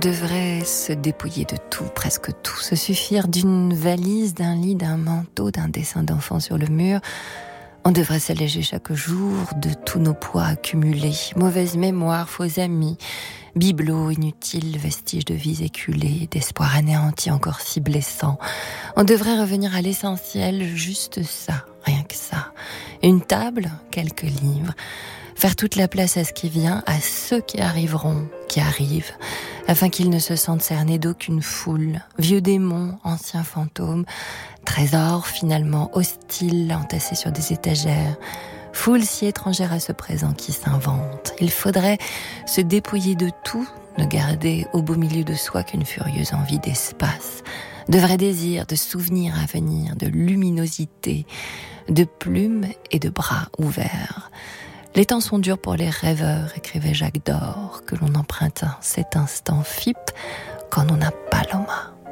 devrait se dépouiller de tout, presque tout, se suffire d'une valise, d'un lit, d'un manteau, d'un dessin d'enfant sur le mur. On devrait s'alléger chaque jour de tous nos poids accumulés, mauvaise mémoire, faux amis, bibelots inutiles, vestiges de vies éculées, d'espoir anéanti encore si blessant. On devrait revenir à l'essentiel, juste ça, rien que ça. Une table, quelques livres, faire toute la place à ce qui vient, à ceux qui arriveront, qui arrivent, afin qu'ils ne se sentent cernés d'aucune foule, vieux démons, anciens fantômes, trésors finalement hostiles entassés sur des étagères, foule si étrangère à ce présent qui s'invente. Il faudrait se dépouiller de tout, ne garder au beau milieu de soi qu'une furieuse envie d'espace, de vrais désirs, de souvenirs à venir, de luminosité, de plumes et de bras ouverts. Les temps sont durs pour les rêveurs, écrivait Jacques d'Or, que l'on emprunte cet instant FIP quand on n'a pas l'homme.